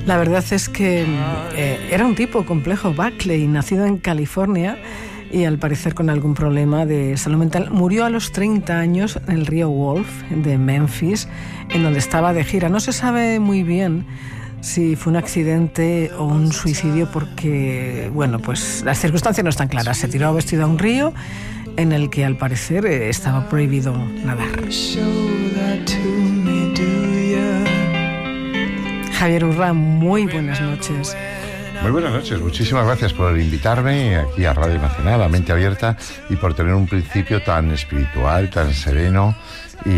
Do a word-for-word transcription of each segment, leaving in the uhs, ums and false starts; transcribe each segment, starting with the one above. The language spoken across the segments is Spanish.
La verdad es que eh, era un tipo complejo, Buckley, nacido en California y al parecer con algún problema de salud mental. Murió a los treinta años en el río Wolf de Memphis, en donde estaba de gira. No se sabe muy bien si fue un accidente o un suicidio porque, bueno, pues las circunstancias no están claras. Se tiró vestido a un río en el que al parecer eh, estaba prohibido nadar. Javier Urra, muy buenas noches. Muy buenas noches, muchísimas gracias por invitarme aquí a Radio Nacional, a Mente Abierta, y por tener un principio tan espiritual, tan sereno y,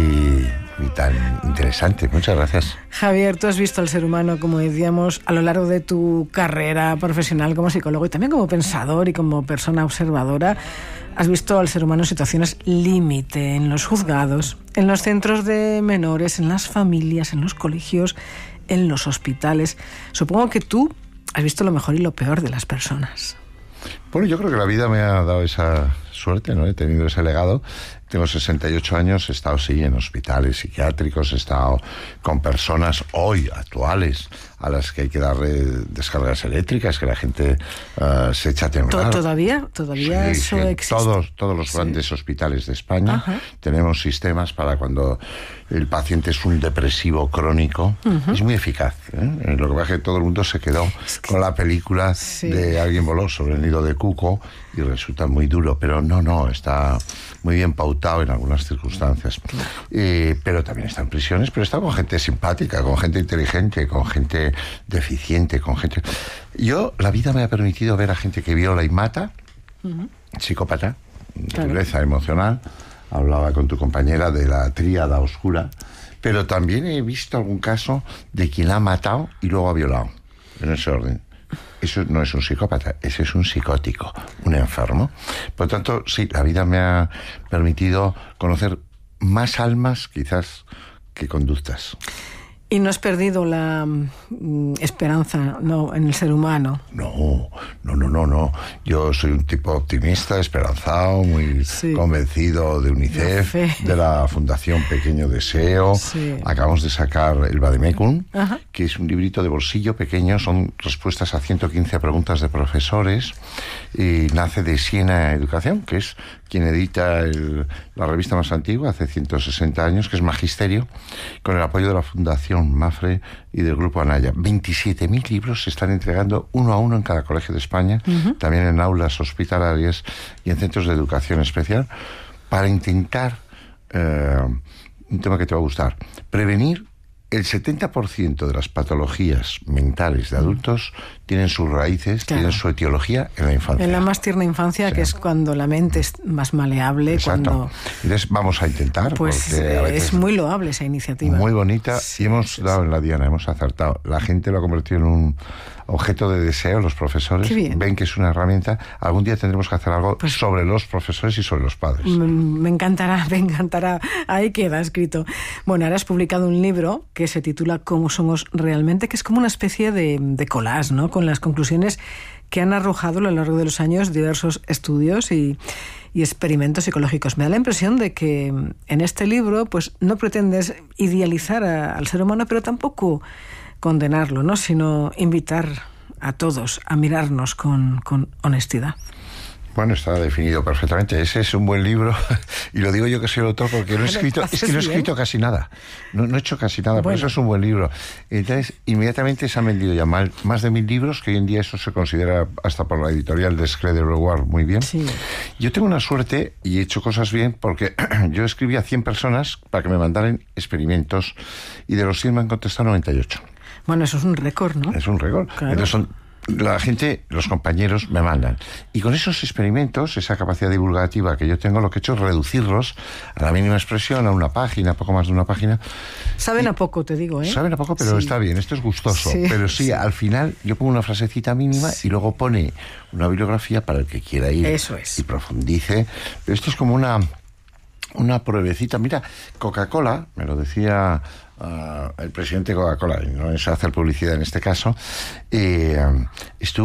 y tan interesante. Muchas gracias. Javier, tú has visto al ser humano, como decíamos, a lo largo de tu carrera profesional como psicólogo y también como pensador y como persona observadora. Has visto al ser humano en situaciones límite, en los juzgados, en los centros de menores, en las familias, en los colegios, en los hospitales. Supongo que tú has visto lo mejor y lo peor de las personas. Bueno, yo creo que la vida me ha dado esa suerte, ¿no? He tenido ese legado. Tengo sesenta y ocho años, he estado, sí, en hospitales psiquiátricos, he estado con personas hoy, actuales, a las que hay que darle descargas eléctricas, que la gente uh, se echa a temblar. ¿Todavía? ¿Todavía sí, eso sí, existe? Todos, todos los grandes sí. hospitales de España. Ajá. Tenemos sistemas para cuando el paciente es un depresivo crónico. Uh-huh. Es muy eficaz, ¿eh? Lo que pasa es que todo el mundo se quedó es que... con la película sí. de Alguien voló sobre el nido de cuco y resulta muy duro, pero no, no, está muy bien pautado en algunas circunstancias. Claro. Eh, pero también está en prisiones, pero está con gente simpática, con gente inteligente, con gente deficiente, con gente... Yo, la vida me ha permitido ver a gente que viola y mata, uh-huh. psicópata, claro. dureza emocional. Hablaba con tu compañera de la tríada oscura, pero también he visto algún caso de quien la ha matado y luego ha violado, en ese orden. Eso no es un psicópata, ese es un psicótico, un enfermo. Por lo tanto, sí, la vida me ha permitido conocer más almas, quizás, que conductas. ¿Y no has perdido la mm, esperanza no, en el ser humano? No, no, no, no, no. Yo soy un tipo optimista, esperanzado, muy sí. convencido de UNICEF, de la Fundación Pequeño Deseo. Sí. Acabamos de sacar el Vademecum, Ajá. que es un librito de bolsillo pequeño, son respuestas a ciento quince preguntas de profesores, y nace de Siena Educación, que es quien edita el, la revista más antigua, hace ciento sesenta años, que es Magisterio, con el apoyo de la Fundación Mafre y del Grupo Anaya. veintisiete mil libros se están entregando uno a uno en cada colegio de España, uh-huh. también en aulas hospitalarias y en centros de educación especial, para intentar, eh, un tema que te va a gustar, prevenir. El setenta por ciento de las patologías mentales de adultos tienen sus raíces, claro. tienen su etiología en la infancia. En la más tierna infancia, sí. que es cuando la mente es más maleable. Exacto. Cuando... Entonces vamos a intentar. Pues porque a veces es muy loable esa iniciativa. Muy bonita, sí, y hemos sí, dado sí. en la diana, hemos acertado. La gente lo ha convertido en un objeto de deseo, los profesores ven que es una herramienta. Algún día tendremos que hacer algo pues, sobre los profesores y sobre los padres. Me, me encantará, me encantará. Ahí queda escrito. Bueno, ahora has publicado un libro que se titula Cómo somos realmente, que es como una especie de, de collage, ¿no? Con las conclusiones que han arrojado a lo largo de los años diversos estudios y, y experimentos psicológicos. Me da la impresión de que en este libro pues no pretendes idealizar a, al ser humano, pero tampoco condenarlo, ¿no? Sino invitar a todos a mirarnos con, con honestidad. Bueno, está definido perfectamente. Ese es un buen libro, y lo digo yo que soy el autor porque no he escrito, es que no he escrito casi nada. No, no he hecho casi nada, bueno. Por eso es un buen libro. Entonces, inmediatamente se han vendido ya mal, más de mil libros, que hoy en día eso se considera, hasta por la editorial de Schröder Reward, muy bien. Sí. Yo tengo una suerte y he hecho cosas bien porque yo escribí a cien personas para que me mandaran experimentos, y de los cien me han contestado noventa y ocho. Bueno, eso es un récord, ¿no? Es un récord. Claro. Entonces son... La gente, los compañeros me mandan. Y con esos experimentos, esa capacidad divulgativa que yo tengo, lo que he hecho es reducirlos a la mínima expresión, a una página, poco más de una página. Saben y, a poco, te digo, ¿eh? Saben a poco, pero sí. está bien, esto es gustoso. Sí, pero sí, sí, al final yo pongo una frasecita mínima sí. y luego pone una bibliografía para el que quiera ir. Eso es. Y profundice. Pero esto es como una, una pruebecita. Mira, Coca-Cola, me lo decía... Uh, el presidente de Coca-Cola, y no es hacer publicidad en este caso, eh, estuvo